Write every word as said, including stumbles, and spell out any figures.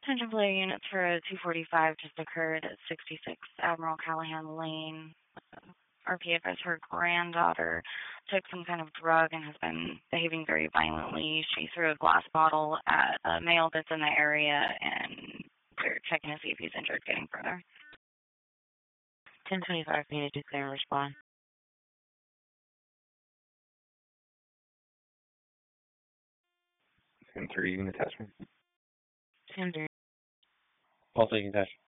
Attention play units for a two forty-five just occurred at sixty-six Admiral Callahan Lane. R P advised her granddaughter took some kind of drug and has been behaving very violently. She threw a glass bottle at a male that's in the area, and they're checking to see if he's injured getting further. ten twenty-five, need to declare and respond. ten three, you can attach me. ten three. Also, you can attach.